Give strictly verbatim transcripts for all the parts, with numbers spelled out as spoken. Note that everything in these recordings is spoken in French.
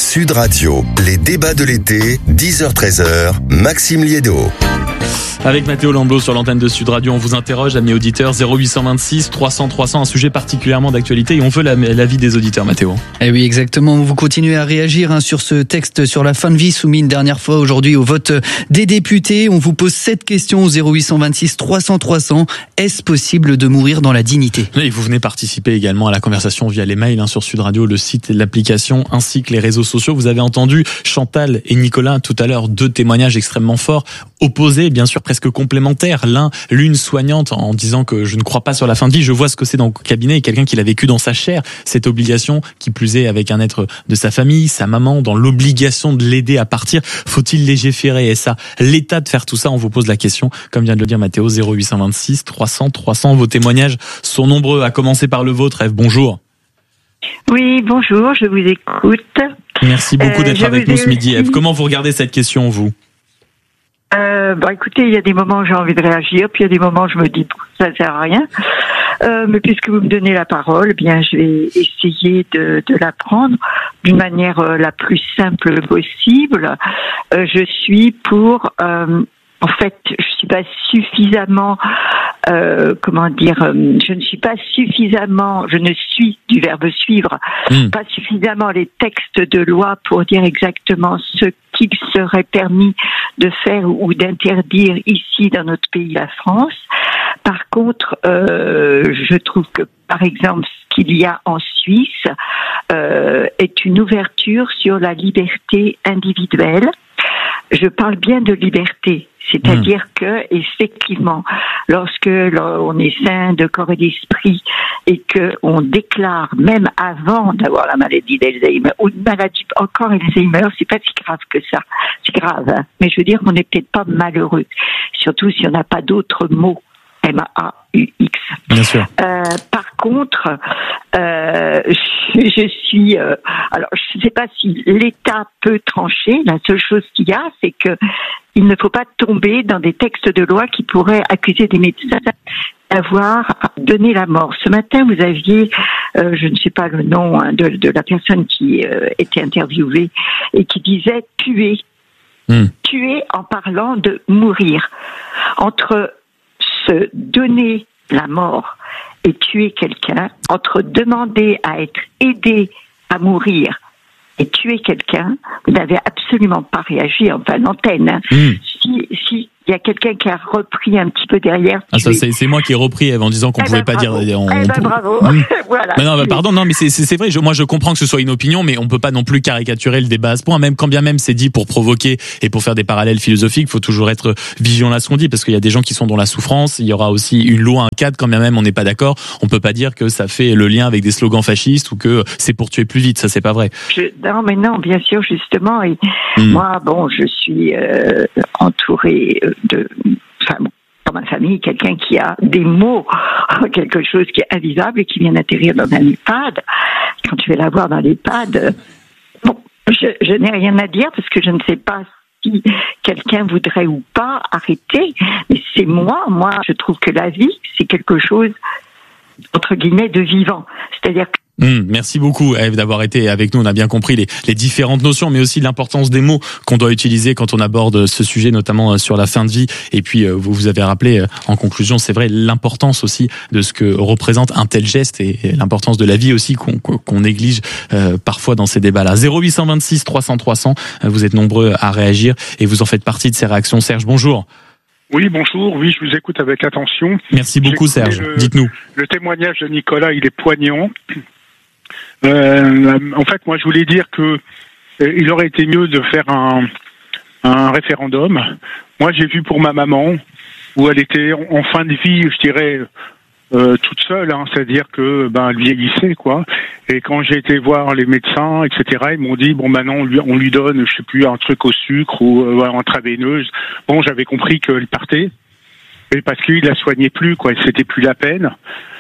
Sud Radio, les débats de l'été, dix heures treize heures, Maxime Liédot. Avec Mathéo Lamblot sur l'antenne de Sud Radio, on vous interroge, amis auditeurs, zéro huit cent vingt-six trois cents trois cents, un sujet particulièrement d'actualité et on veut la, l'avis des auditeurs, Mathéo. Eh oui, exactement. Vous continuez à réagir hein, sur ce texte sur la fin de vie soumis une dernière fois aujourd'hui au vote des députés. On vous pose cette question au zéro huit cent vingt-six trois cents trois cents. Est-ce possible de mourir dans la dignité ? Et vous venez participer également à la conversation via les mails hein, sur Sud Radio, le site et l'application, ainsi que les réseaux sociaux. Vous avez entendu Chantal et Nicolas tout à l'heure, deux témoignages extrêmement forts, opposés, bien sûr, presque complémentaires. L'un, l'une soignante en disant que je ne crois pas sur la fin de vie, je vois ce que c'est dans le cabinet, et quelqu'un qui l'a vécu dans sa chair, cette obligation, qui plus est avec un être de sa famille, sa maman, dans l'obligation de l'aider à partir. Faut-il légiférer ? Et ça, l'état de faire tout ça, on vous pose la question, comme vient de le dire Mathéo, zéro huit cent vingt-six trois cents trois cents. Vos témoignages sont nombreux, à commencer par le vôtre. Ève, bonjour. Oui, bonjour, je vous écoute. Merci beaucoup d'être euh, avec nous ce midi, Ève. Comment vous regardez cette question, vous ? Euh, bah écoutez, il y a des moments où j'ai envie de réagir, puis il y a des moments où je me dis ça ne sert à rien. Euh, mais puisque vous me donnez la parole, eh bien je vais essayer de, de la prendre d'une manière euh, la plus simple possible. Euh, je suis pour, euh, en fait, je suis pas suffisamment, euh, comment dire, euh, je ne suis pas suffisamment, je ne suis du verbe suivre, mmh. pas suffisamment les textes de loi pour dire exactement ce qu'il serait permis de faire ou d'interdire ici dans notre pays, la France. Par contre, euh, je trouve que, par exemple, ce qu'il y a en Suisse euh, est une ouverture sur la liberté individuelle. Je parle bien de liberté, c'est-à-dire mmh. que, effectivement, lorsque on est sain de corps et d'esprit et que on déclare, même avant d'avoir la maladie d'Alzheimer, ou une maladie encore Alzheimer, c'est pas si grave que ça, c'est grave, hein, mais je veux dire qu'on n'est peut-être pas malheureux, surtout si on n'a pas d'autres mots. M A U X. Bien sûr. Euh, par contre, euh, je, je suis... Euh, alors, je ne sais pas si l'État peut trancher. La seule chose qu'il y a, c'est que il ne faut pas tomber dans des textes de loi qui pourraient accuser des médecins d'avoir donné la mort. Ce matin, vous aviez, euh, je ne sais pas le nom hein, de, de la personne qui euh, était interviewée et qui disait tuer. Mm. Tuer en parlant de mourir. Entre se donner la mort et tuer quelqu'un, entre demander à être aidé à mourir et tuer quelqu'un, vous n'avez absolument pas réagi, enfin l'antenne. Hein. Mmh. Si, si il y a quelqu'un qui a repris un petit peu derrière. Ah, ça, c'est, c'est moi qui ai repris, Ève, en disant qu'on eh pouvait ben, pas bravo. dire. On, eh ben, on... bravo. Mmh. Voilà. Mais non, bah, pardon, non, mais c'est, c'est, c'est vrai. Je, moi, je comprends que ce soit une opinion, mais on peut pas non plus caricaturer le débat à ce point. Même quand bien même c'est dit pour provoquer et pour faire des parallèles philosophiques, il faut toujours être vigilant à ce qu'on dit, parce qu'il y a des gens qui sont dans la souffrance. Il y aura aussi une loi, un cadre. Quand bien même on n'est pas d'accord, on peut pas dire que ça fait le lien avec des slogans fascistes ou que c'est pour tuer plus vite. Ça, c'est pas vrai. Je, non, mais non, bien sûr, justement. Et mmh. moi, bon, je suis euh, entourée de. Enfin, dans ma famille, quelqu'un qui a des mots, quelque chose qui est invisible et qui vient d'atterrir dans un EHPAD. Quand tu vas la voir dans l'EHPAD, bon, je, je n'ai rien à dire parce que je ne sais pas si quelqu'un voudrait ou pas arrêter. Mais c'est moi, moi, je trouve que la vie, c'est quelque chose, entre guillemets, de vivant. C'est-à-dire que Mmh, merci beaucoup, Ève, d'avoir été avec nous. On a bien compris les, les différentes notions, mais aussi l'importance des mots qu'on doit utiliser quand on aborde ce sujet, notamment sur la fin de vie. Et puis, vous vous avez rappelé en conclusion, c'est vrai, l'importance aussi de ce que représente un tel geste et l'importance de la vie aussi qu'on, qu'on néglige euh, parfois dans ces débats-là. zéro huit cent vingt-six trois cents trois cents, vous êtes nombreux à réagir et vous en faites partie de ces réactions. Serge, bonjour. Oui, bonjour. Oui, je vous écoute avec attention. Merci beaucoup, Serge. Le, Dites-nous. Le témoignage de Nicolas, il est poignant. Euh, en fait, moi, je voulais dire que euh, il aurait été mieux de faire un, un référendum. Moi, j'ai vu pour ma maman où elle était en, en fin de vie, je dirais, euh, toute seule, hein, c'est-à-dire que ben elle vieillissait, quoi. Et quand j'ai été voir les médecins, et cetera, ils m'ont dit bon, maintenant on lui, on lui donne, je sais plus, un truc au sucre ou euh, intraveineuse. Bon, j'avais compris qu'elle partait, et parce qu'il la soignait plus, quoi. C'était plus la peine.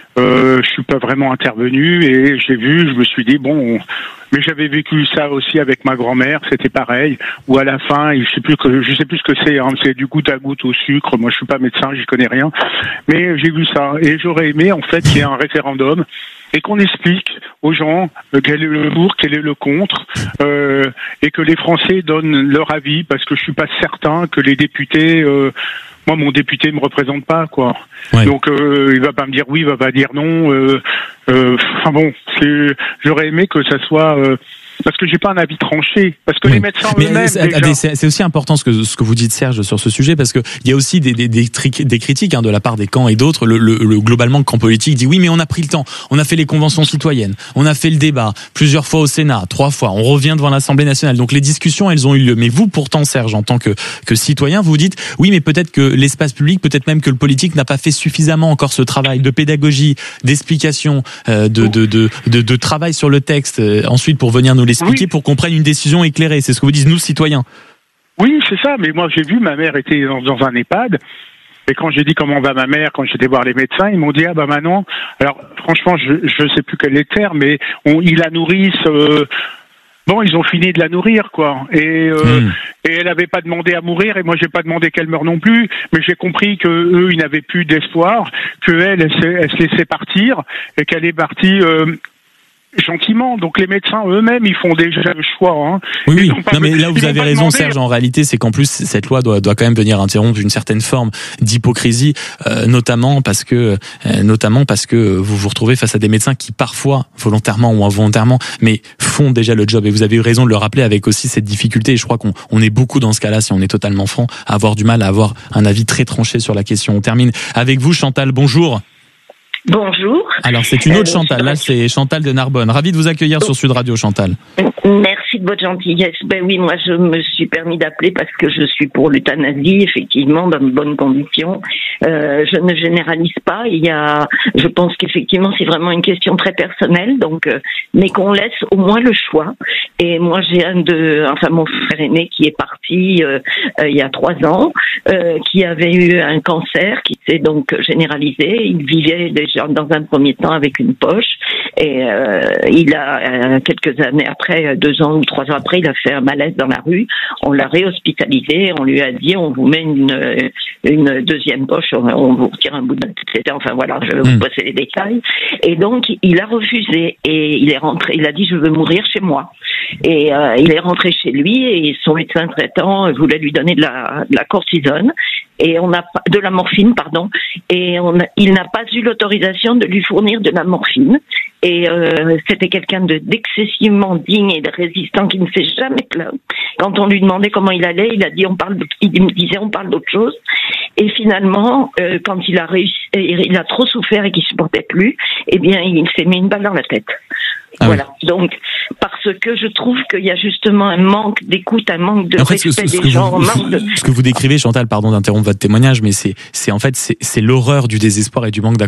Euh, je suis pas vraiment intervenu et j'ai vu, je me suis dit bon, mais j'avais vécu ça aussi avec ma grand-mère, c'était pareil. Où à la fin, je sais plus que je sais plus ce que c'est, hein, c'est du goutte à goutte au sucre. Moi, je suis pas médecin, j'y connais rien, mais j'ai vu ça et j'aurais aimé en fait qu'il y ait un référendum et qu'on explique aux gens euh, quel est le pour, quel est le contre, euh, et que les Français donnent leur avis parce que je suis pas certain que les députés euh, moi, mon député me représente pas, quoi. Ouais. Donc, euh, il va pas me dire oui, il va pas dire non. Euh, euh, enfin bon, c'est, j'aurais aimé que ça soit. Euh, parce que j'ai pas un avis tranché, parce que oui. les médecins mais eux-mêmes. C'est, déjà... c'est, c'est aussi important ce que ce que vous dites, Serge, sur ce sujet, parce que il y a aussi des des des, tri- des critiques hein, de la part des camps et d'autres. Le, le, le globalement, le camp politique dit oui, mais on a pris le temps, on a fait les conventions citoyennes, on a fait le débat plusieurs fois au Sénat, trois fois, on revient devant l'Assemblée nationale. Donc les discussions, elles ont eu lieu. Mais vous, pourtant, Serge, en tant que que citoyen, vous dites oui, mais peut-être que l'espace public, peut-être même que le politique n'a pas fait suffisamment encore ce travail de pédagogie, d'explication, euh, de, de de de de travail sur le texte. Euh, ensuite, pour venir nous l'expliquer, oui. pour qu'on prenne une décision éclairée. C'est ce que vous dites, nous, citoyens. Oui, c'est ça. Mais moi, j'ai vu, ma mère était dans, dans un EHPAD. Et quand j'ai dit comment va ma mère, quand j'étais voir les médecins, ils m'ont dit, ah bah maintenant, alors franchement, je je sais plus quel est le terme, mais on, ils la nourrissent... Euh, Bon, ils ont fini de la nourrir, quoi. Et, euh, mmh. et elle n'avait pas demandé à mourir, et moi j'ai pas demandé qu'elle meure non plus. Mais j'ai compris que eux, ils n'avaient plus d'espoir, que elle, elle, elle, elle se laissait partir, et qu'elle est partie euh, gentiment. Donc les médecins eux-mêmes, ils font déjà le choix. Hein. Oui, oui. Non, mais là où vous avez raison, demander... Serge, en réalité, c'est qu'en plus cette loi doit, doit quand même venir interrompre une certaine forme d'hypocrisie, euh, notamment parce que, euh, notamment parce que vous vous retrouvez face à des médecins qui parfois, volontairement ou involontairement, mais font déjà le job. Et vous avez eu raison de le rappeler avec aussi cette difficulté. Et je crois qu'on on est beaucoup dans ce cas-là, si on est totalement franc, à avoir du mal à avoir un avis très tranché sur la question. On termine avec vous, Chantal. Bonjour. Bonjour. Alors c'est une autre euh, Chantal, là c'est Chantal de Narbonne. Ravi de vous accueillir oh. sur Sud Radio, Chantal. Merci de votre gentillesse. Ben oui, moi je me suis permis d'appeler parce que je suis pour l'euthanasie, effectivement, dans de bonnes conditions. Euh, je ne généralise pas. Il y a, je pense qu'effectivement c'est vraiment une question très personnelle, donc, euh, mais qu'on laisse au moins le choix. Et moi j'ai un de, enfin mon frère aîné qui est parti euh, euh, il y a trois ans, euh, qui avait eu un cancer qui s'est donc généralisé. Il vivait déjà dans un premier temps avec une poche et euh, il a euh, quelques années après, deux ans ou trois ans après, il a fait un malaise dans la rue. On l'a réhospitalisé, on lui a dit on vous met une une deuxième poche, on vous retire un bout de tête. Enfin voilà, je vais vous passer les détails. Et donc il a refusé et il est rentré. Il a dit je veux mourir chez moi. Et euh, il est rentré chez lui et son médecin traitant voulait lui donner de la, de la cortisone et on a de la morphine pardon et on a, il n'a pas eu l'autorisation de lui fournir de la morphine et euh, c'était quelqu'un de d'excessivement digne et de résistant qui ne s'est jamais plaint. Quand on lui demandait comment il allait, il a dit on parle de, il me disait on parle d'autre chose. Et finalement, euh, quand il a réussi, il a trop souffert et qu'il supportait plus, eh bien il s'est mis une balle dans la tête. Ah voilà. Oui. Donc, parce que je trouve qu'il y a justement un manque d'écoute, un manque de en fait, respect ce, ce des gens. Vous, manque de... Ce que vous décrivez, Chantal, pardon d'interrompre votre témoignage, mais c'est, c'est en fait, c'est, c'est l'horreur du désespoir et du manque d'accompagnement